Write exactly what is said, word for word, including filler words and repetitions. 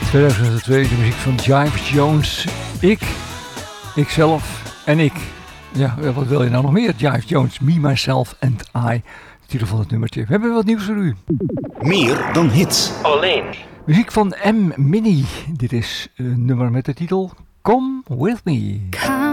tweeduizend twee, de muziek van Jive Jones. Ik, ikzelf en ik. Ja, wat wil je nou nog meer? Jive Jones, Me, Myself and I. De titel van het nummertje. We hebben wat nieuws voor u. Meer dan hits. Alleen. Muziek van M. Mini. Dit is een nummer met de titel Come With Me. Come